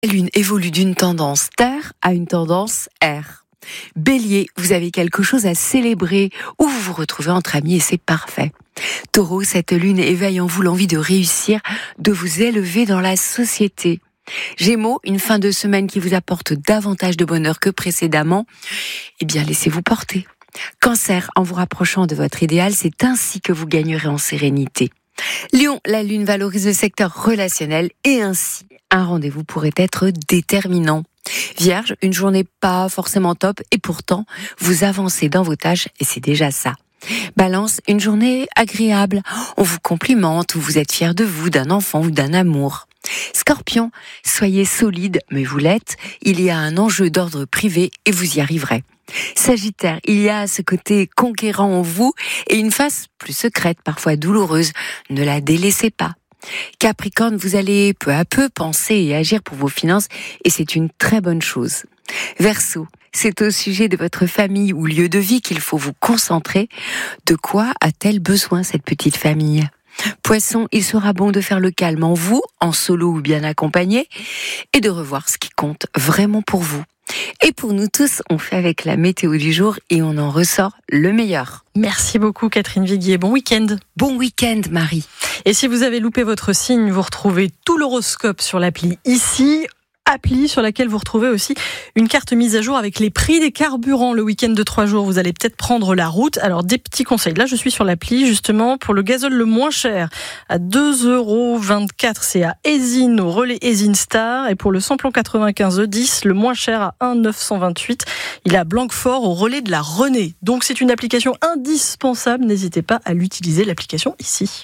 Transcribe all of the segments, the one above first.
La Lune évolue d'une tendance terre à une tendance air. Bélier, vous avez quelque chose à célébrer ou vous vous retrouvez entre amis et c'est parfait. Taureau, cette lune éveille en vous l'envie de réussir, de vous élever dans la société. Gémeaux, une fin de semaine qui vous apporte davantage de bonheur que précédemment. Eh bien, laissez-vous porter. Cancer, en vous rapprochant de votre idéal, c'est ainsi que vous gagnerez en sérénité. Lion, la lune valorise le secteur relationnel et ainsi, un rendez-vous pourrait être déterminant. Vierge, une journée pas forcément top et pourtant, vous avancez dans vos tâches et c'est déjà ça. Balance, une journée agréable. On vous complimente ou vous êtes fier de vous, d'un enfant ou d'un amour. Scorpion, soyez solide, mais vous l'êtes. Il y a un enjeu d'ordre privé et vous y arriverez. Sagittaire, il y a ce côté conquérant en vous et une face plus secrète, parfois douloureuse. Ne la délaissez pas. Capricorne, vous allez peu à peu penser et agir pour vos finances et c'est une très bonne chose. Verseau, c'est au sujet de votre famille ou lieu de vie qu'il faut vous concentrer. De quoi a-t-elle besoin cette petite famille ? Poisson, il sera bon de faire le calme en vous, en solo ou bien accompagné, et de revoir ce qui compte vraiment pour vous. Et pour nous tous, on fait avec la météo du jour et on en ressort le meilleur. Merci beaucoup Catherine Viguier, bon week-end. Bon week-end Marie. Et si vous avez loupé votre signe, vous retrouvez tout l'horoscope sur l'appli ici. Appli sur laquelle vous retrouvez aussi une carte mise à jour avec les prix des carburants. Le week-end de 3 jours, vous allez peut-être prendre la route. Alors, des petits conseils. Là, je suis sur l'appli, justement, pour le gazole le moins cher, à 2,24 €, c'est à Eysines, au relais Eysines Star. Et pour le samplon 95 E10, le moins cher à 1,928 €, il est à Blanquefort, au relais de la Renée. Donc, c'est une application indispensable. N'hésitez pas à l'utiliser, l'application ici.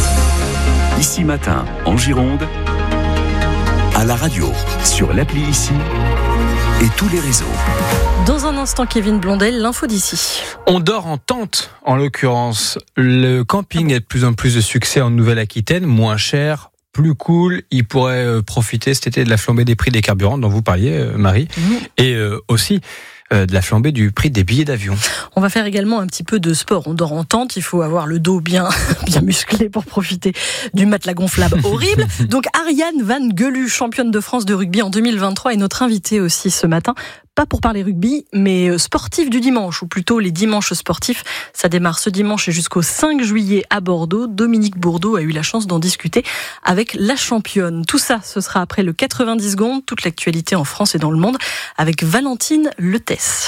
Ici Matin, en Gironde, à la radio, sur l'appli ici et tous les réseaux. Dans un instant, Kevin Blondel, l'info d'ici. On dort en tente, en l'occurrence. Le camping a de plus en plus de succès en Nouvelle-Aquitaine, moins cher, plus cool. Il pourrait profiter cet été de la flambée des prix des carburants dont vous parliez, Marie, et aussi de la flambée du prix des billets d'avion. On va faire également un petit peu de sport. On dort en tente, il faut avoir le dos bien musclé pour profiter du matelas gonflable horrible. Donc Ariane Van Geulu, championne de France de rugby en 2023, est notre invitée aussi ce matin. Pas pour parler rugby, mais sportif du dimanche, ou plutôt les dimanches sportifs. Ça démarre ce dimanche et jusqu'au 5 juillet à Bordeaux. Dominique Bourdeau a eu la chance d'en discuter avec la championne. Tout ça, ce sera après le 90 secondes, toute l'actualité en France et dans le monde, avec Valentine Letès.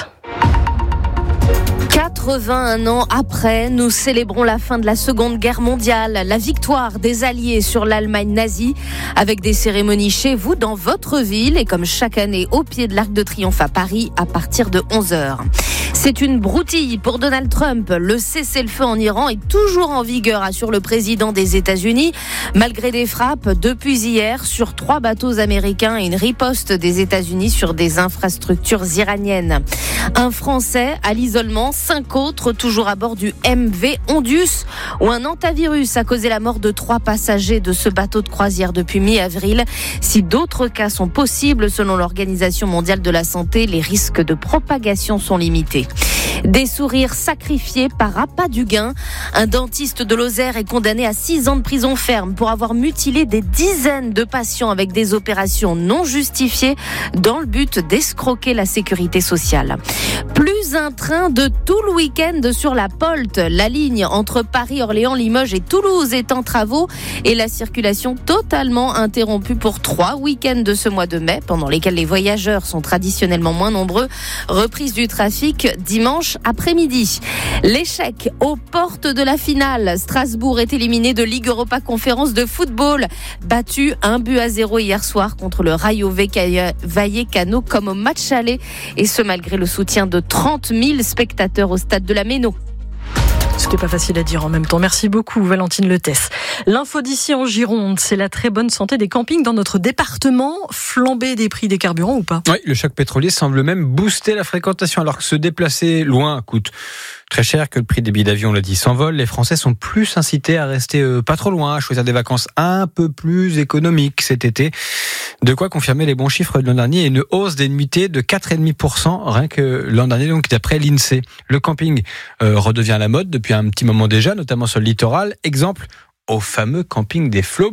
81 ans après, nous célébrons la fin de la Seconde Guerre mondiale, la victoire des Alliés sur l'Allemagne nazie, avec des cérémonies chez vous, dans votre ville, et comme chaque année, au pied de l'Arc de Triomphe à Paris, à partir de 11h. C'est une broutille pour Donald Trump. Le cessez-le-feu en Iran est toujours en vigueur, assure le président des États-Unis, malgré des frappes depuis hier sur 3 bateaux américains et une riposte des États-Unis sur des infrastructures iraniennes. Un Français à l'isolement, 5 autres toujours à bord du MV Ondius, où un hantavirus a causé la mort de 3 passagers de ce bateau de croisière depuis mi-avril. Si d'autres cas sont possibles, selon l'Organisation mondiale de la santé, les risques de propagation sont limités. Des sourires sacrifiés par appât du gain. Un dentiste de Lozère est condamné à 6 ans de prison ferme pour avoir mutilé des dizaines de patients avec des opérations non justifiées dans le but d'escroquer la sécurité sociale. Plus un train de tout le week-end sur la Polte. La ligne entre Paris, Orléans, Limoges et Toulouse est en travaux et la circulation totalement interrompue pour 3 week-ends de ce mois de mai, pendant lesquels les voyageurs sont traditionnellement moins nombreux. Reprise du trafic dimanche après-midi. L'échec aux portes de la finale. Strasbourg est éliminé de Ligue Europa Conférence de football. Battu 1-0 hier soir contre le Rayo Vallecano comme au match aller. Et ce malgré le soutien de 30 000 spectateurs au stade de la Méno. Ce qui n'est pas facile à dire en même temps. Merci beaucoup Valentine Letès. L'info d'ici en Gironde, c'est la très bonne santé des campings dans notre département. Flambée des prix des carburants ou pas ? Oui, le choc pétrolier semble même booster la fréquentation, alors que se déplacer loin coûte très cher, que le prix des billets d'avion, on l'a dit, s'envole. Les Français sont plus incités à rester pas trop loin, à choisir des vacances un peu plus économiques cet été. De quoi confirmer les bons chiffres de l'an dernier et une hausse des nuitées de 4,5% rien que l'an dernier, donc d'après l'INSEE. Le camping redevient à la mode depuis un petit moment déjà, notamment sur le littoral. Exemple, au fameux camping des Flots Bleus.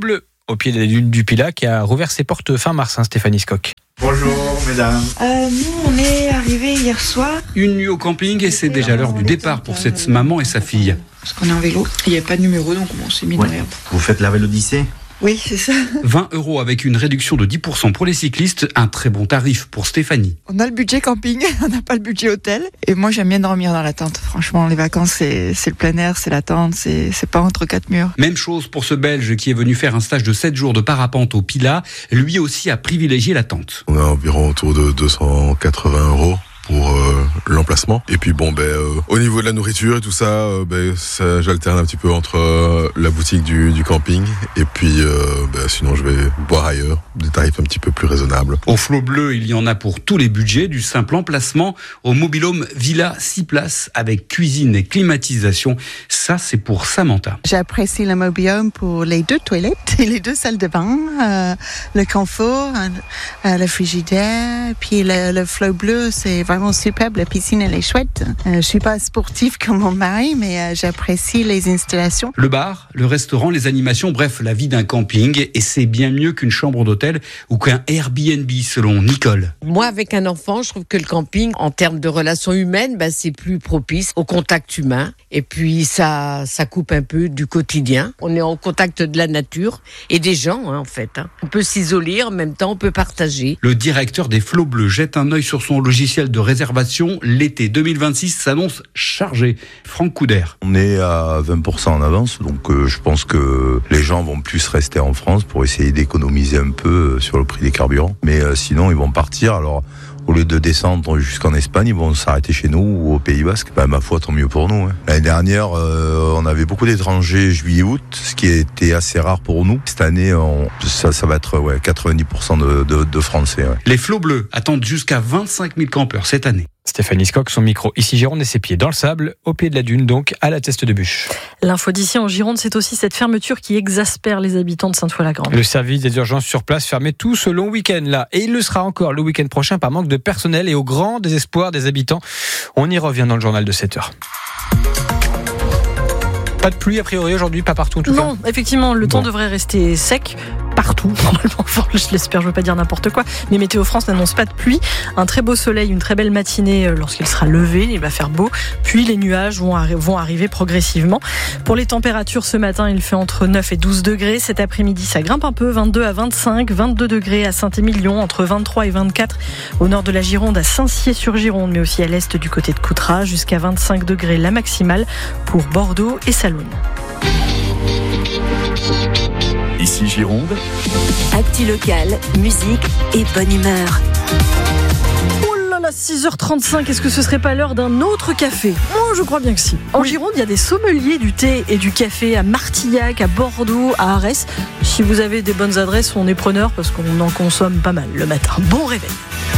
au pied des dunes du Pilat, qui a rouvert ses portes fin mars, Stéphanie Skock. Bonjour mesdames. Nous on est arrivés hier soir. Une nuit au camping et c'est déjà l'heure du départ pour cette maman et sa fille. Parce qu'on est en vélo, il n'y a pas de numéro donc on s'est mis derrière. Vous faites la Vélodyssée ? Oui, c'est ça. 20 € avec une réduction de 10% pour les cyclistes, un très bon tarif pour Stéphanie. On a le budget camping, on n'a pas le budget hôtel. Et moi j'aime bien dormir dans la tente. Franchement, les vacances c'est le plein air, c'est la tente, c'est pas entre quatre murs. Même chose pour ce Belge qui est venu faire un stage de 7 jours de parapente au Pilat. Lui aussi a privilégié la tente. On a environ autour de 280 € pour l'emplacement. Et puis au niveau de la nourriture et tout ça, j'alterne un petit peu entre la boutique du camping et puis sinon je vais boire ailleurs, des tarifs un petit peu plus raisonnables. Au Flot Bleu, il y en a pour tous les budgets, du simple emplacement au mobil-home villa 6 places avec cuisine et climatisation. Ça, c'est pour Samantha. J'apprécie le mobil-home pour les 2 toilettes et les 2 salles de bain, le confort, le frigidaire, puis le Flot Bleu, c'est vraiment superbe, la piscine elle est chouette. Je suis pas sportive comme mon mari, mais j'apprécie les installations. Le bar, le restaurant, les animations, bref, la vie d'un camping. Et c'est bien mieux qu'une chambre d'hôtel ou qu'un Airbnb, selon Nicole. Moi, avec un enfant, je trouve que le camping, en termes de relations humaines, c'est plus propice au contact humain. Et puis, ça coupe un peu du quotidien. On est en contact de la nature et des gens, en fait. On peut s'isoler, en même temps, on peut partager. Le directeur des Flots Bleus jette un œil sur son logiciel de réservation. L'été 2026 s'annonce chargé. Franck Couder. On est à 20% en avance, donc je pense que les gens vont plus rester en France pour essayer d'économiser un peu sur le prix des carburants. Mais sinon, ils vont partir. Alors, au lieu de descendre jusqu'en Espagne, ils vont s'arrêter chez nous ou au Pays Basque. Ma foi, tant mieux pour nous. L'année dernière, on avait beaucoup d'étrangers juillet-août, ce qui était assez rare pour nous. Cette année, ça va être 90% de Français. Les Flots Bleus attendent jusqu'à 25 000 campeurs cette année. Stéphanie Skock, son micro ici Gironde et ses pieds dans le sable, au pied de la dune, donc à la Teste de Bûche. L'info d'ici en Gironde, c'est aussi cette fermeture qui exaspère les habitants de Sainte-Foy-la-Grande. Le service des urgences sur place fermé tout ce long week-end là. Et il le sera encore le week-end prochain par manque de personnel et au grand désespoir des habitants. On y revient dans le journal de 7h. Pas de pluie a priori aujourd'hui, pas partout en tout cas. Non, effectivement, le temps devrait rester sec. Partout, normalement, je l'espère, je veux pas dire n'importe quoi, mais Météo France n'annonce pas de pluie. Un très beau soleil, une très belle matinée lorsqu'il sera levé, il va faire beau, puis les nuages vont arriver progressivement. Pour les températures, ce matin, il fait entre 9 et 12 degrés. Cet après-midi, ça grimpe un peu, 22 à 25, 22 degrés à Saint-Émilion, entre 23 et 24 au nord de la Gironde, à Saint-Sié-sur-Gironde, mais aussi à l'est du côté de Coutras, jusqu'à 25 degrés la maximale pour Bordeaux et Salonne. Ici Gironde. Actu local, musique et bonne humeur. Oh là là, 6h35, est-ce que ce serait pas l'heure d'un autre café ? Moi, je crois bien que si. En Gironde, il y a des sommeliers du thé et du café à Martillac, à Bordeaux, à Arès. Si vous avez des bonnes adresses, on est preneur parce qu'on en consomme pas mal le matin. Bon réveil.